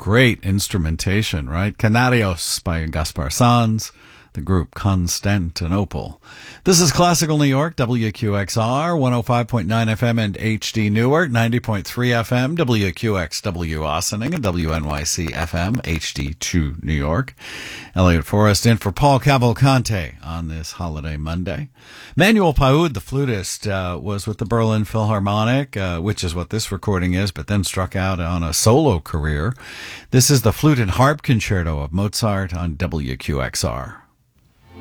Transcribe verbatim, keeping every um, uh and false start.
great instrumentation, right? Canarios by Gaspar Sanz, the group Constantinople. This is Classical New York, W Q X R, one oh five point nine F M and H D Newark, ninety point three F M, W Q X W Ossining, and W N Y C F M, H D two New York. Elliot Forrest in for Paul Cavalcante on this holiday Monday. Manuel Paud, the flutist, uh, was with the Berlin Philharmonic, uh, which is what this recording is, but then struck out on a solo career. This is the Flute and Harp Concerto of Mozart on W Q X R.